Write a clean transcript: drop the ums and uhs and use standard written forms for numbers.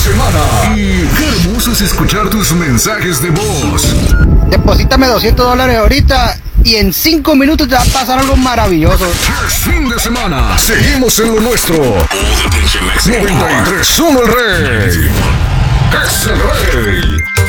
semana. Y qué hermoso es escuchar tus mensajes de voz. Deposítame $200 ahorita y en 5 minutos te va a pasar algo maravilloso. Es fin de semana. Seguimos en lo nuestro. 93.1 El Rey. Es el Rey.